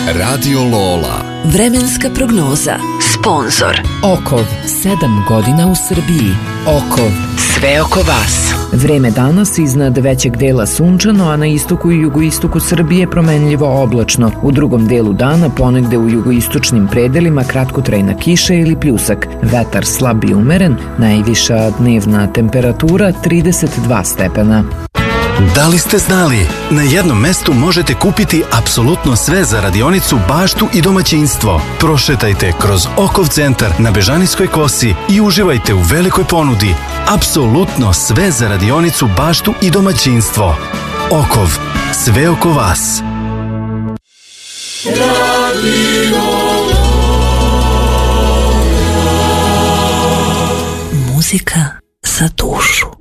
Radio Lola. Vremenska prognoza. Sponzor Okov, 7 godina u Srbiji. Okov, sve oko vas. Vreme danas iznad većeg dela sunčano, a na istoku i jugoistoku Srbije promenljivo oblačno. U drugom delu dana ponegde u jugoistočnim predelima kratkotrajna kiša ili pljusak. Vetar slab i umeren, najviša dnevna temperatura 32 stepena. Da li ste znali? Na jednom mestu možete kupiti apsolutno sve za radionicu, baštu i domaćinstvo. Prošetajte kroz Okov centar na Bežanijskoj kosi i uživajte u velikoj ponudi. Apsolutno sve za radionicu, baštu i domaćinstvo. Okov, sve oko vas. Muzika za dušu.